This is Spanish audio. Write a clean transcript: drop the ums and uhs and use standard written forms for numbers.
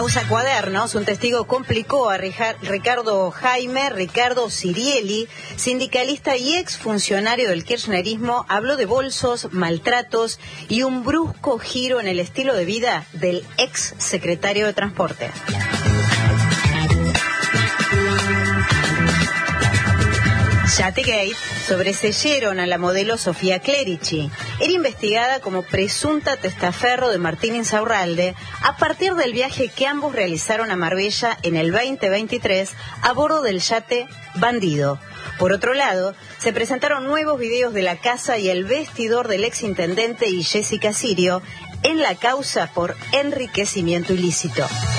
Usa cuadernos. Un testigo complicó a Ricardo Sirieli, sindicalista y exfuncionario del kirchnerismo. Habló de bolsos, maltratos y un brusco giro en el estilo de vida del ex secretario de Transporte. Yategate sobreseyeron a la modelo Sofía Clerici. Era investigada como presunta testaferro de Martín Insaurralde a partir del viaje que ambos realizaron a Marbella en el 2023 a bordo del yate Bandido. Por otro lado, se presentaron nuevos videos de la casa y el vestidor del exintendente y Jessica Sirio en la causa por enriquecimiento ilícito.